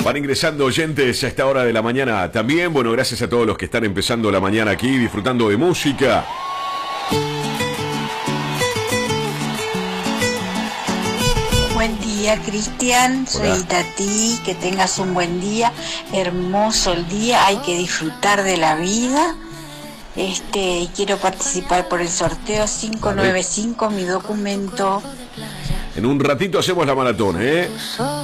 Van ingresando oyentes a esta hora de la mañana también. Bueno, gracias a todos los que están empezando la mañana aquí, disfrutando de música. Buen día, Cristian. Soy Tati. Que tengas un buen día. Hermoso el día. Hay que disfrutar de la vida. Quiero participar por el sorteo 595, mi documento. En un ratito hacemos la maratón, ¿eh?